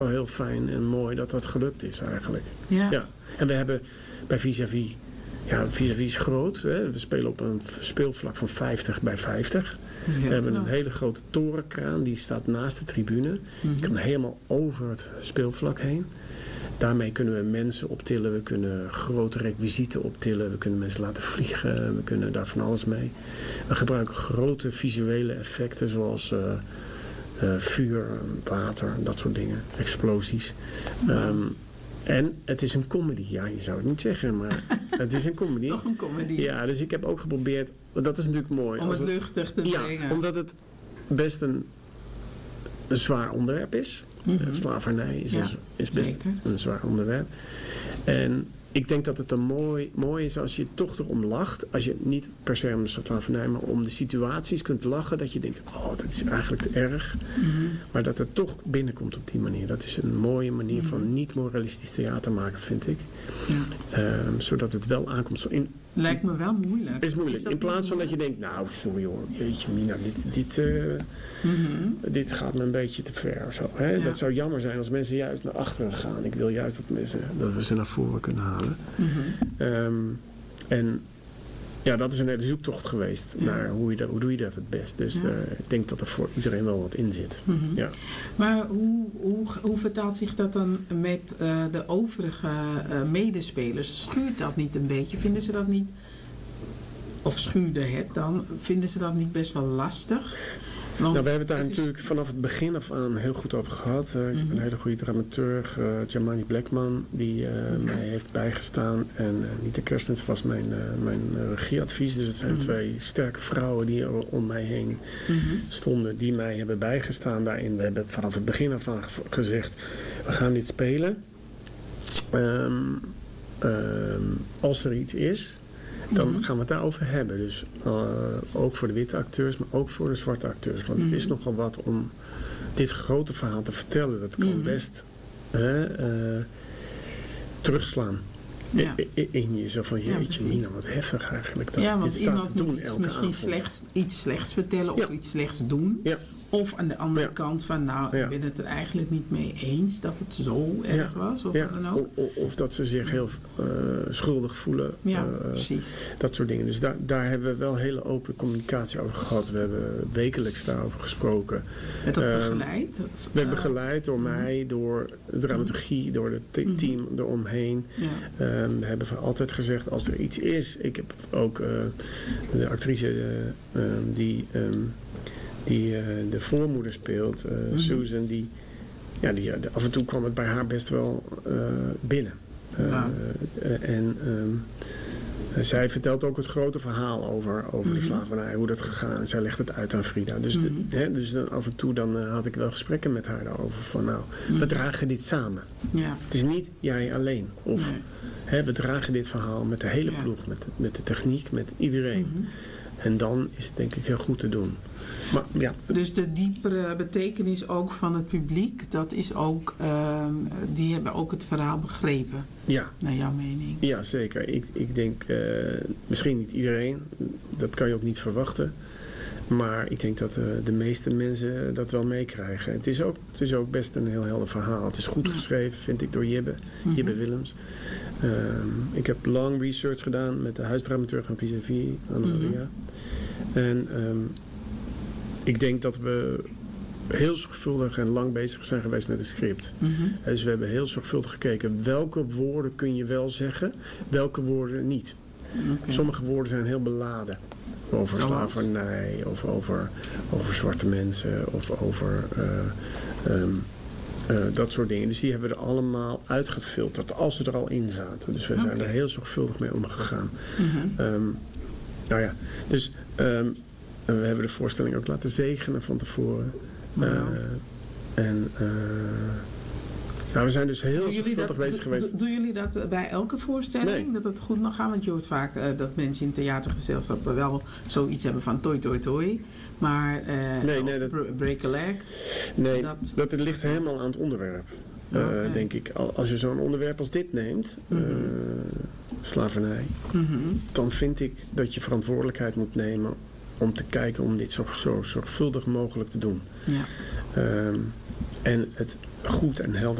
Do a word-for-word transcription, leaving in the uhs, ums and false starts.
heel fijn en mooi dat dat gelukt is eigenlijk. Ja. Ja. En we hebben bij Vis-à-Vis, ja, Vis-à-Vis is groot. Hè? We spelen op een speelvlak van vijftig bij vijftig. Ja, we hebben klopt. een hele grote torenkraan, die staat naast de tribune. Mm-hmm. Die kan helemaal over het speelvlak heen. Daarmee kunnen we mensen optillen, we kunnen grote requisieten optillen, we kunnen mensen laten vliegen, we kunnen daar van alles mee. We gebruiken grote visuele effecten zoals uh, uh, vuur, water, dat soort dingen, explosies. Wow. Um, en het is een comedy, ja, je zou het niet zeggen, maar het is een comedy. Toch een comedy. Ja, dus ik heb ook geprobeerd, dat is natuurlijk mooi. Om als het luchtig te ja, brengen. omdat het best een, een zwaar onderwerp is. Mm-hmm. Slavernij is, Ja, een, is best zeker. een zwaar onderwerp. En ik denk dat het een mooi, mooi is als je toch erom lacht. Als je niet per se om de slavernij, maar om de situaties kunt lachen. Dat je denkt, oh, dat is eigenlijk te erg. Mm-hmm. Maar dat het toch binnenkomt op die manier. Dat is een mooie manier Mm-hmm. van niet moralistisch theater maken, vind ik. Ja. Um, zodat het wel aankomt. Zo in, Lijkt me wel moeilijk. is moeilijk. dat In plaats niet van dat je denkt, nou, sorry hoor, jeetje Mina, dit, dit, uh, Mm-hmm. dit gaat me een beetje te ver. Of zo, hè? Ja. Dat zou jammer zijn als mensen juist naar achteren gaan. Ik wil juist dat, mensen, dat we ze naar voren kunnen halen. Mm-hmm. Um, en ja, dat is een hele zoektocht geweest Ja. naar hoe, je dat, hoe doe je dat het best. Dus Ja. uh, ik denk dat er voor iedereen wel wat in zit. Mm-hmm. Ja. Maar hoe, hoe, hoe vertaalt zich dat dan met uh, de overige uh, medespelers? Schuurt dat niet een beetje? Vinden ze dat niet, of schuurde het dan, vinden ze dat niet best wel lastig? Want Nou, we hebben het daar het is- natuurlijk vanaf het begin af aan heel goed over gehad. Uh, ik heb Mhm. een hele goede dramaturg, uh, Jamani Blackman, die uh, mij heeft bijgestaan. En uh, Nita Kerstens was mijn, uh, mijn uh, regieadvies. Dus het zijn Mhm. twee sterke vrouwen die er om mij heen Mhm. stonden, die mij hebben bijgestaan daarin. We hebben vanaf het begin af aan ge- gezegd, we gaan dit spelen. Um, um, als er iets is, dan Mhm. gaan we het daarover hebben. Dus uh, ook voor de witte acteurs, maar ook voor de zwarte acteurs. Want Mhm. het is nogal wat om dit grote verhaal te vertellen. Dat kan Mhm. best uh, uh, terugslaan Ja. in, in, in je. Zo van, Ja, jeetje precies. Mina, wat heftig eigenlijk. Dat Ja, dit want staat iemand te doen moet iets, elke misschien avond. slechts, iets slechts vertellen of Ja. iets slechts doen. Ja. Of aan de andere Ja. kant van, nou, Ja. ik ben het er eigenlijk niet mee eens dat het zo erg was. Of Ja, wat dan ook. o- o- of dat ze zich heel uh, schuldig voelen. Ja, uh, precies. Dat soort dingen. Dus daar, daar hebben we wel hele open communicatie over gehad. We hebben wekelijks daarover gesproken. Werd dat Ehm, begeleid? Of, We hebben uh, begeleid door mij, door de dramaturgie, door het te- Mhm. team eromheen. Ja. Um, we hebben altijd gezegd, als er iets is... Ik heb ook uh, de actrice uh, um, die, um, die uh, de voormoeder speelt, uh, Mhm. Susan, die, ja, die, de, af en toe kwam het bij haar best wel uh, binnen. Uh, Ah. uh, en um, uh, zij vertelt ook het grote verhaal over, over Mhm. de slavernij, hoe dat gegaan is. Zij legt het uit aan Frida. Dus, Mhm. de, hè, dus dan, af en toe dan, uh, had ik wel gesprekken met haar daarover. Van nou, Mhm. we dragen dit samen. Ja. Het is niet jij alleen. Of Nee. hè, we dragen dit verhaal met de hele Ja. ploeg, met, met de techniek, met iedereen. Mhm. En dan is het denk ik heel goed te doen. Maar ja, Dus de diepere betekenis ook van het publiek, dat is ook, uh, die hebben ook het verhaal begrepen, ja, naar jouw mening. ja zeker. Ik, ik denk, uh, misschien niet iedereen, dat kan je ook niet verwachten. Maar ik denk dat uh, de meeste mensen dat wel meekrijgen. Het is ook, het is ook best een heel helder verhaal. Het is goed Ja. geschreven, vind ik, door Jibbe, Mhm. Jibbe Willems. Um, ik heb lang research gedaan met de huisdramaturg van Vis-à-Vis, Anna-Maria. Mhm. En um, ik denk dat we heel zorgvuldig en lang bezig zijn geweest met het script. Mhm. Dus we hebben heel zorgvuldig gekeken welke woorden kun je wel zeggen, welke woorden niet. Okay. Sommige woorden zijn heel beladen. Over Zoals? slavernij, of over, over zwarte mensen, of over uh, um, uh, dat soort dingen. Dus die hebben we er allemaal uitgefilterd als ze er al in zaten. Dus we zijn Oké. er heel zorgvuldig mee omgegaan. Mhm. Um, nou ja, dus um, we hebben de voorstelling ook laten zegenen van tevoren. Wauw. Uh, en uh, nou, we zijn dus heel Doen jullie zorgvuldig dat, bezig do- geweest. do- Doen jullie dat bij elke voorstelling? Nee. Dat het goed mag gaan? Want je hoort vaak uh, dat mensen in theatergezelschappen wel zoiets hebben van toi toi toi. Maar uh, Nee, of nee, dat- br- break a leg. Nee, dat- dat, het ligt helemaal aan het onderwerp. Uh, Oké. Denk ik. Al- Als je zo'n onderwerp als dit neemt, uh, Mhm. slavernij, Mhm. dan vind ik dat je verantwoordelijkheid moet nemen om te kijken om dit zo, zo zorgvuldig mogelijk te doen. Ja. Um, En het goed en helder